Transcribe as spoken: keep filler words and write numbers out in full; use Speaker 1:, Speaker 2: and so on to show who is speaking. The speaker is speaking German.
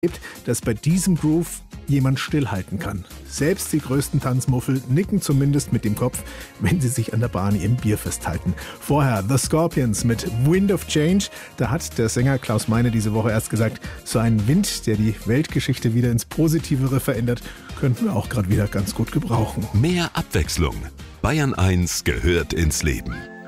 Speaker 1: dass bei diesem Groove jemand stillhalten kann. Selbst die größten Tanzmuffel nicken zumindest mit dem Kopf, wenn sie sich an der Bahn im Bier festhalten. Vorher The Scorpions mit Wind of Change. Da hat der Sänger Klaus Meine diese Woche erst gesagt, so einen Wind, der die Weltgeschichte wieder ins Positivere verändert, könnten wir auch gerade wieder ganz gut gebrauchen.
Speaker 2: Mehr Abwechslung. Bayern eins gehört ins Leben.